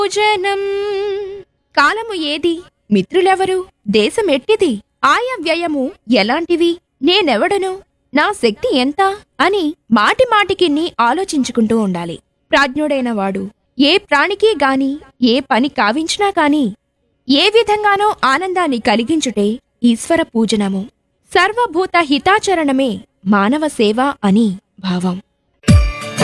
పూజనం. కాలము ఏది, మిత్రులెవరు, దేశమెట్టిది, ఆయా వ్యయము ఎలాంటివి, నేనెవడను, నా శక్తి ఎంత అని మాటిమాటికిన్ని ఆలోచించుకుంటూ ఉండాలి. ప్రాజ్ఞుడైన వాడు ఏ ప్రాణికి గాని ఏ పని కావించినా కాని ఏ విధంగానో ఆనందాన్ని కలిగించుటే ఈశ్వర పూజనము. సర్వభూత హితాచరణమే మానవ సేవ అని భావం.